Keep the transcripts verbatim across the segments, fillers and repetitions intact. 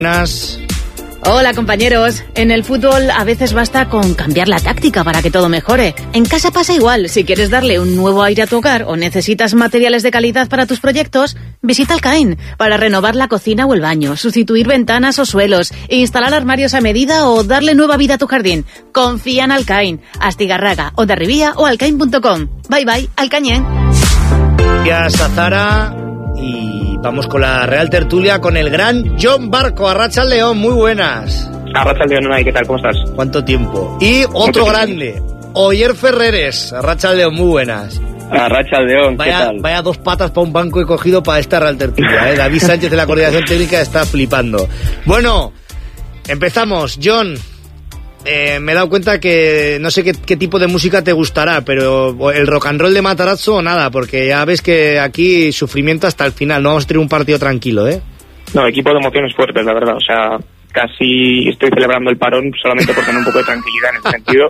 Buenas. Hola compañeros, en el fútbol a veces basta con cambiar la táctica para que todo mejore. En casa pasa igual, si quieres darle un nuevo aire a tu hogar o necesitas materiales de calidad para tus proyectos, visita Alcaen para renovar la cocina o el baño, sustituir ventanas o suelos, instalar armarios a medida o darle nueva vida a tu jardín. Confía en Alcaen, Astigarraga, Hondarribía o alcaen punto com. Bye bye, Alcañén. Gracias a Zara y vamos con la Real Tertulia con el gran Jon Barco. Arracha León, muy buenas. Arracha León, ¿qué tal? ¿Cómo estás? ¿Cuánto tiempo? Y otro grande, Oyer Ferreres. Arracha León, muy buenas. Arracha León, ¿qué vaya, tal? Vaya dos patas para un banco he cogido para esta Real Tertulia, ¿eh? David Sánchez de la Coordinación Técnica está flipando. Bueno, empezamos. Jon, eh, me he dado cuenta que no sé qué, qué tipo de música te gustará, pero el rock and roll de Matarazzo o nada, porque ya ves que aquí sufrimiento hasta el final, no vamos a tener un partido tranquilo, ¿eh? No, equipo de emociones fuertes, la verdad, o sea, casi estoy celebrando el parón solamente por tener un poco de tranquilidad en ese sentido,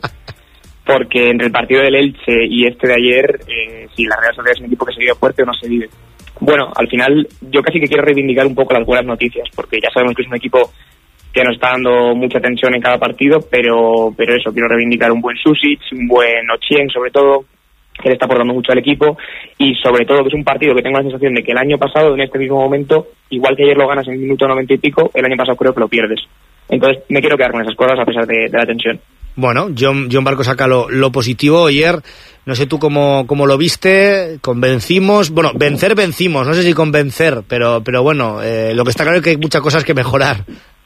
porque entre el partido del Elche y este de ayer, eh, si la Real Sociedad es un equipo que se vive fuerte o no se vive. Bueno, al final yo casi que quiero reivindicar un poco las buenas noticias, porque ya sabemos que es un equipo que nos está dando mucha tensión en cada partido, pero pero eso, quiero reivindicar un buen Susic, un buen Ochieng sobre todo, que le está aportando mucho al equipo, y sobre todo que es un partido que tengo la sensación de que el año pasado, en este mismo momento, igual que ayer lo ganas en el minuto noventa y pico, el año pasado creo que lo pierdes. Entonces me quiero quedar con esas cosas a pesar de, de la tensión. Bueno, Jon, Jon Barco saca lo, lo positivo. Ayer, no sé tú cómo, cómo lo viste, convencimos, bueno, vencer vencimos, no sé si convencer, pero pero bueno, eh, lo que está claro es que hay muchas cosas que mejorar.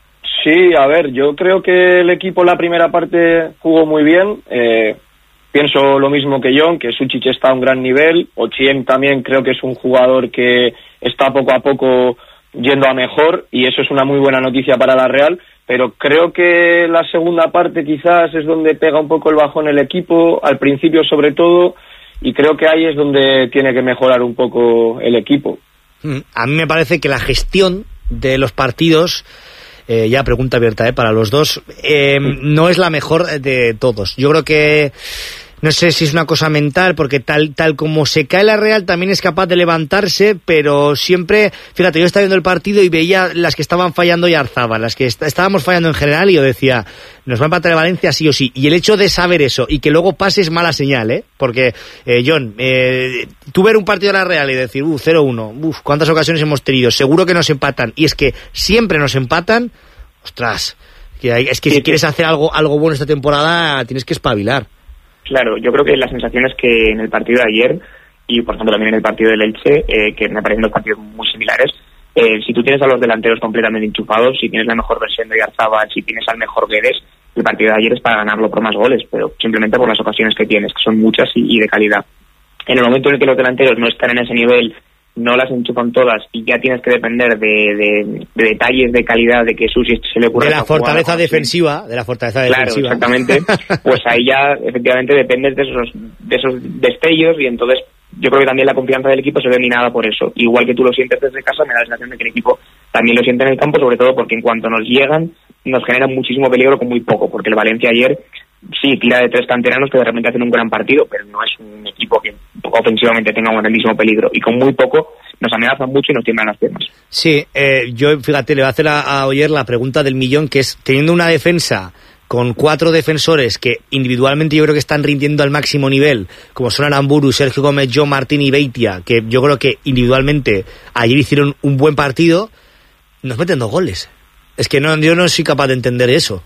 Sí, a ver, yo creo que el equipo la primera parte jugó muy bien. Eh, pienso lo mismo que Jon, que Susic está a un gran nivel. Ochieng también creo que es un jugador que está poco a poco yendo a mejor y eso es una muy buena noticia para la Real. Pero creo que la segunda parte quizás es donde pega un poco el bajón el equipo, al principio sobre todo, y creo que ahí es donde tiene que mejorar un poco el equipo. A mí me parece que la gestión de los partidos... Eh, ya pregunta abierta eh, para los dos, eh, no es la mejor de todos. Yo creo que no sé si es una cosa mental, porque tal tal como se cae la Real también es capaz de levantarse, pero siempre, fíjate, yo estaba viendo el partido y veía las que estaban fallando y Arzábal, las que est- estábamos fallando en general, y yo decía, nos va a empatar el Valencia sí o sí, y el hecho de saber eso y que luego pase es mala señal, ¿eh? Porque, eh, Jon, eh, tú ver un partido de la Real y decir, uh, cero uno, uff, cuántas ocasiones hemos tenido, seguro que nos empatan, y es que siempre nos empatan, ostras, que hay, es que sí, si quieres hacer algo algo bueno esta temporada tienes que espabilar. Claro, yo creo que la sensación es que en el partido de ayer, y por ejemplo también en el partido del Elche, eh, que me parecen dos partidos muy similares, eh, si tú tienes a los delanteros completamente enchufados, si tienes la mejor versión de Yarzábal, si tienes al mejor Guedes, el partido de ayer es para ganarlo por más goles, pero simplemente por las ocasiones que tienes, que son muchas y, y de calidad. En el momento en el que los delanteros no están en ese nivel, no las enchufan todas y ya tienes que depender de, de, de detalles de calidad, de que Susic se le ocurra... De la fortaleza jugada, defensiva, sí. de la fortaleza defensiva. Claro, exactamente. Pues ahí ya efectivamente dependes de esos, de esos destellos y entonces yo creo que también la confianza del equipo se ve minada por eso. Igual que tú lo sientes desde casa, me da la sensación de que el equipo también lo siente en el campo, sobre todo porque en cuanto nos llegan, nos generan muchísimo peligro con muy poco, porque el Valencia ayer... sí, tira de tres canteranos que de repente hacen un gran partido, pero no es un equipo que ofensivamente tenga un grandísimo peligro, y con muy poco nos amenazan mucho y nos tiemblan las piernas. Sí, eh, yo fíjate, le voy a hacer a, a Oyer la pregunta del millón, que es, teniendo una defensa con cuatro defensores que individualmente yo creo que están rindiendo al máximo nivel, como son Aramburu, Sergio Gómez, Jon Martín y Beitia, que yo creo que individualmente ayer hicieron un buen partido, nos meten dos goles. Es que no, yo no soy capaz de entender eso.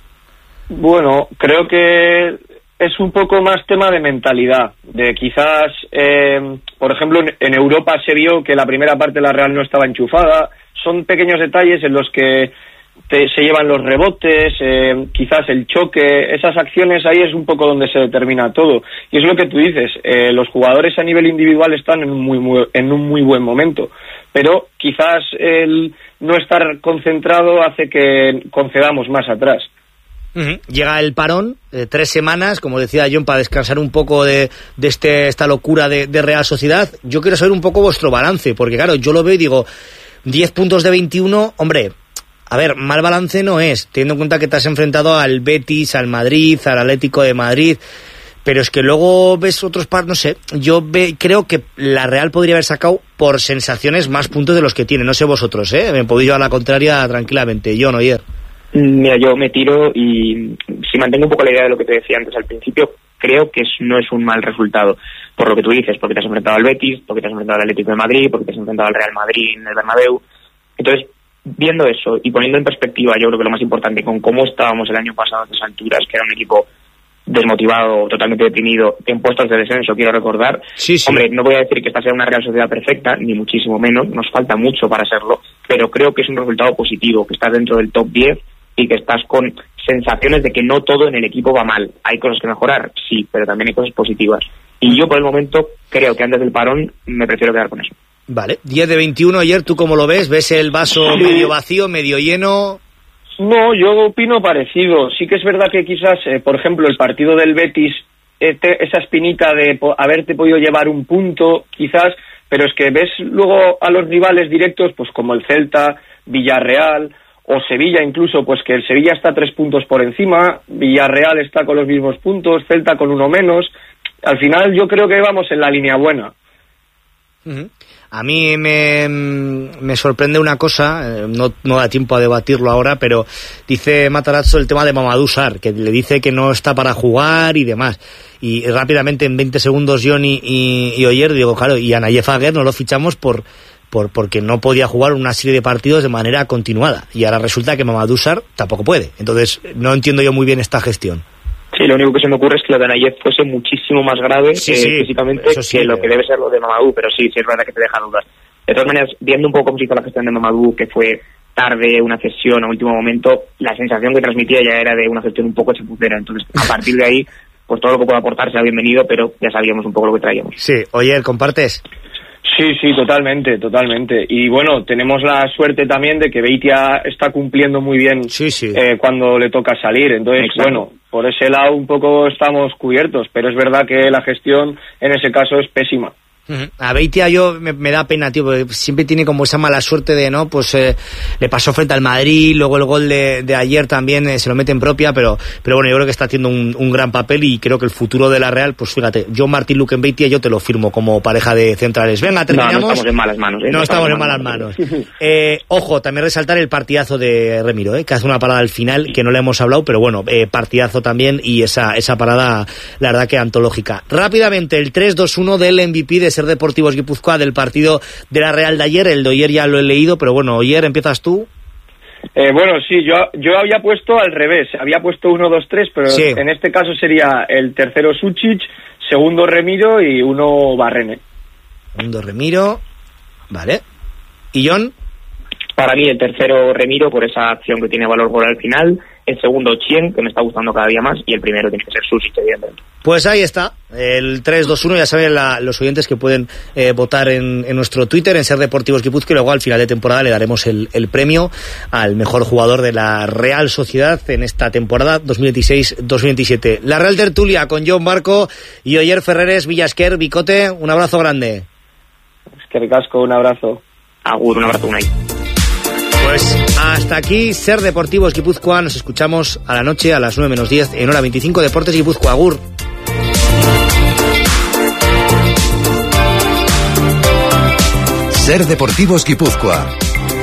Bueno, creo que es un poco más tema de mentalidad, de quizás, eh, por ejemplo, en, en Europa se vio que la primera parte de la Real no estaba enchufada, son pequeños detalles en los que te, se llevan los rebotes, eh, quizás el choque, esas acciones, ahí es un poco donde se determina todo, y es lo que tú dices, eh, los jugadores a nivel individual están en un muy, muy, en un muy buen momento, pero quizás el no estar concentrado hace que concedamos más atrás. Uh-huh. Llega el parón, eh, tres semanas, como decía Jon, para descansar un poco de, de este, esta locura de, de Real Sociedad. Yo quiero saber un poco vuestro balance, porque claro, yo lo veo y digo, diez puntos de veintiuno, hombre, a ver, mal balance no es, teniendo en cuenta que te has enfrentado al Betis, al Madrid, al Atlético de Madrid, pero es que luego ves otros par, no sé, yo ve, creo que la Real podría haber sacado por sensaciones más puntos de los que tiene, no sé vosotros, ¿eh? Me podéis llevar la contraria tranquilamente, yo no, ayer. Mira, yo me tiro y si mantengo un poco la idea de lo que te decía antes al principio, creo que no es un mal resultado, por lo que tú dices, porque te has enfrentado al Betis, porque te has enfrentado al Atlético de Madrid, porque te has enfrentado al Real Madrid en el Bernabéu. Entonces, viendo eso y poniendo en perspectiva, yo creo que lo más importante, con cómo estábamos el año pasado a estas alturas, que era un equipo desmotivado, totalmente deprimido, en puestos de descenso, quiero recordar. Sí, sí. Hombre, no voy a decir que esta sea una Real Sociedad perfecta, ni muchísimo menos, nos falta mucho para serlo, pero creo que es un resultado positivo, que estás dentro del top diez y que estás con sensaciones de que no todo en el equipo va mal. Hay cosas que mejorar, sí, pero también hay cosas positivas. Y yo por el momento creo que antes del parón me prefiero quedar con eso. Vale, diez de veintiuno ayer, ¿tú cómo lo ves? ¿Ves el vaso sí. medio vacío, medio lleno? No, yo opino parecido. Sí que es verdad que quizás, eh, por ejemplo, el partido del Betis, este, esa espinita de po- haberte podido llevar un punto, quizás, pero es que ves luego a los rivales directos, pues como el Celta, Villarreal o Sevilla incluso, pues que el Sevilla está tres puntos por encima, Villarreal está con los mismos puntos, Celta con uno menos. Al final yo creo que vamos en la línea buena. Uh-huh. A mí me, me sorprende una cosa, no, no da tiempo a debatirlo ahora, pero dice Matarazzo el tema de Mamadou Sarr, que le dice que no está para jugar y demás. Y rápidamente en veinte segundos Johnny y, y Oyer, digo, claro, y a Nayef Aguer no lo fichamos por, por porque no podía jugar una serie de partidos de manera continuada. Y ahora resulta que Mamadou Sarr tampoco puede. Entonces no entiendo yo muy bien esta gestión. Sí, lo único que se me ocurre es que lo de Nayef fuese muchísimo más grave sí, eh, sí, físicamente sí, que lo que debe ser lo de Mamadou, pero sí, sí es verdad que te deja dudas. De todas maneras, viendo un poco cómo se hizo la gestión de Mamadou, que fue tarde, una cesión a último momento, la sensación que transmitía ya era de una gestión un poco chapucera. Entonces, a partir de ahí, pues todo lo que pueda aportar sea bienvenido, pero ya sabíamos un poco lo que traíamos. Sí, oye, ¿compartes? Sí, sí, totalmente, totalmente. Y bueno, tenemos la suerte también de que Beitia está cumpliendo muy bien sí, sí. Eh, cuando le toca salir. Entonces, exacto. Bueno, por ese lado un poco estamos cubiertos, pero es verdad que la gestión en ese caso es pésima. A Beitia yo me, me da pena, tío, porque siempre tiene como esa mala suerte de, ¿no? Pues eh, le pasó frente al Madrid, luego el gol de, de ayer también eh, se lo mete en propia, pero pero bueno, yo creo que está haciendo un, un gran papel y creo que el futuro de la Real, pues fíjate, yo Martín Luque en Beitia yo te lo firmo como pareja de centrales. Venga, terminamos. No, no estamos en malas manos. ¿eh? No, no estamos, estamos en malas manos. manos. eh, ojo, también resaltar el partidazo de Remiro, ¿eh? Que hace una parada al final, que no le hemos hablado, pero bueno, eh, partidazo también y esa esa parada, la verdad que antológica. Rápidamente, el tres dos uno del M V P de Ser Deportivos Guipúzcoa del partido de la Real de ayer. El de ayer ya lo he leído, pero bueno, Oyer, ¿empiezas tú? Eh, bueno, sí, yo yo había puesto al revés, había puesto uno, dos, tres, pero sí. En este caso sería el tercero Suchic, segundo Remiro y uno Barrene. Segundo Remiro, vale. ¿Y John? Para mí el tercero Remiro por esa acción que tiene valor gol al final, el segundo Chien, que me está gustando cada día más, y el primero tiene que ser Suchic, evidentemente. Pues ahí está, el tres dos uno, ya saben la, los oyentes que pueden eh, votar en, en nuestro Twitter, en Ser Deportivos Guipúzcoa, y luego al final de temporada le daremos el, el premio al mejor jugador de la Real Sociedad en esta temporada dos mil dieciséis dos mil veintisiete. La Real Tertulia con John Marco y Oyer Ferreres, Villasquer, Bicote, un abrazo grande. Es que ricasco, un abrazo. Agur, un abrazo, Unai. Pues hasta aquí Ser Deportivos Guipúzcoa, nos escuchamos a la noche a las nueve menos diez en hora veinticinco Deportes Guipúzcoa. Agur. Ser Deportivos Guipúzcoa,